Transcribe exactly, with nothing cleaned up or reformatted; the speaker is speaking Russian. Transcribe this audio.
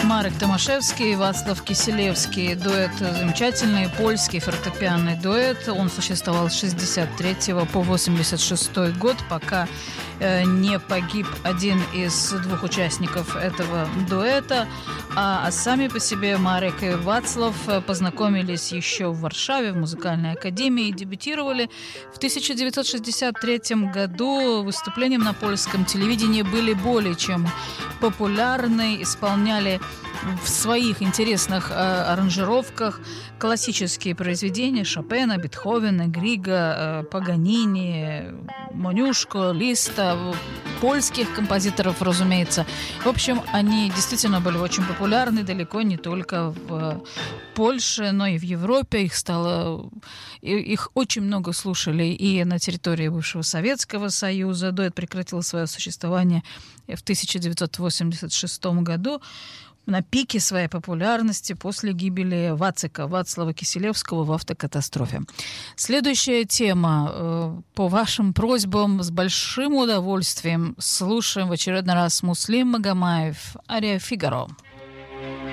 Марек Томашевский и Вацлав Киселевский. Дуэт замечательный, польский фортепианный дуэт. Он существовал с шестьдесят третьего по восемьдесят шестой год, пока э, не погиб один из двух участников этого дуэта. А, а сами по себе Марек и Вацлав познакомились еще в Варшаве, в музыкальной академии, и дебютировали в тысяча девятьсот шестьдесят третьем году. Выступлением на польском телевидении были более чем популярны, исполняли в своих интересных э, аранжировках классические произведения Шопена, Бетховена, Грига, э, Паганини, Монюшко, Листа, польских композиторов, разумеется. В общем, они действительно были очень популярны далеко не только в Польше, но и в Европе. Их стало, их очень много слушали и на территории бывшего Советского Союза. Дуэт прекратил свое существование в тысяча девятьсот восемьдесят шестом году, на пике своей популярности после гибели Вацика, Вацлава Киселевского в автокатастрофе. Следующая тема. По вашим просьбам с большим удовольствием слушаем в очередной раз Муслим Магомаев, ария «Фигаро».